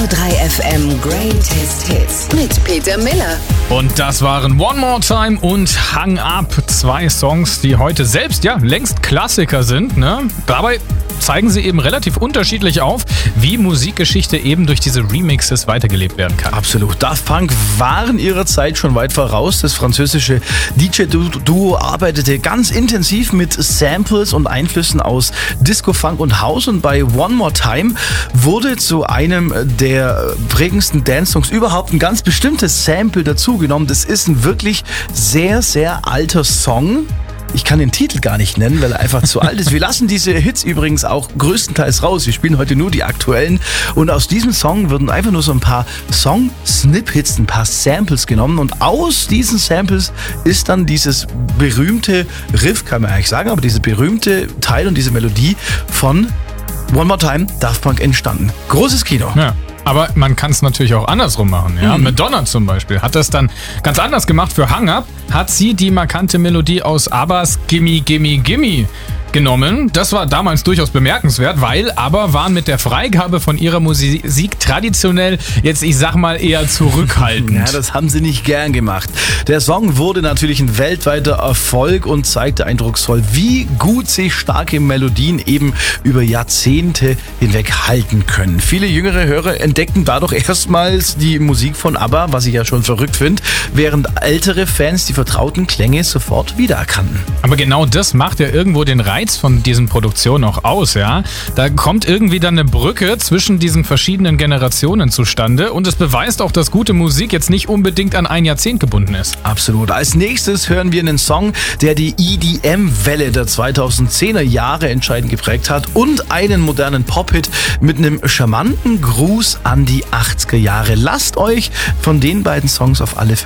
Radio3 FM Greatest Hits mit Peter Miller. Und das waren One More Time und Hang Up, 2 Songs, die heute selbst längst Klassiker sind, ne? Dabei zeigen sie eben relativ unterschiedlich auf, wie Musikgeschichte eben durch diese Remixes weitergelebt werden kann. Absolut. Daft Punk waren ihrer Zeit schon weit voraus. Das französische DJ-Duo arbeitete ganz intensiv mit Samples und Einflüssen aus Disco, Funk und House. Und bei One More Time wurde zu einem der prägendsten Dance-Songs überhaupt ein ganz bestimmtes Sample dazugenommen. Das ist ein wirklich sehr, sehr alter Song. Ich kann den Titel gar nicht nennen, weil er einfach zu alt ist. Wir lassen diese Hits übrigens auch größtenteils raus. Wir spielen heute nur die aktuellen. Und aus diesem Song wurden einfach nur so ein paar Song-Snippets, ein paar Samples genommen. Und aus diesen Samples ist dann dieses berühmte Riff, kann man eigentlich sagen, aber diese berühmte Teil und diese Melodie von One More Time, Daft Punk, entstanden. Großes Kino. Ja. Aber man kann es natürlich auch andersrum machen. Ja? Madonna zum Beispiel hat das dann ganz anders gemacht. Für Hang Up hat sie die markante Melodie aus ABBAs Gimme Gimme Gimme genommen. Das war damals durchaus bemerkenswert, weil ABBA waren mit der Freigabe von ihrer Musik traditionell jetzt, ich sag mal, eher zurückhaltend. Ja, das haben sie nicht gern gemacht. Der Song wurde natürlich ein weltweiter Erfolg und zeigte eindrucksvoll, wie gut sich starke Melodien eben über Jahrzehnte hinweg halten können. Viele jüngere Hörer entdeckten dadurch erstmals die Musik von ABBA, was ich ja schon verrückt finde, während ältere Fans die vertrauten Klänge sofort wiedererkannten. Aber genau das macht ja irgendwo den Reiz von diesen Produktionen auch aus, ja. Da kommt irgendwie dann eine Brücke zwischen diesen verschiedenen Generationen zustande und es beweist auch, dass gute Musik jetzt nicht unbedingt an ein Jahrzehnt gebunden ist. Absolut. Als nächstes hören wir einen Song, der die EDM-Welle der 2010er Jahre entscheidend geprägt hat und einen modernen Pop-Hit mit einem charmanten Gruß an die 80er Jahre. Lasst euch von den beiden Songs auf alle Fälle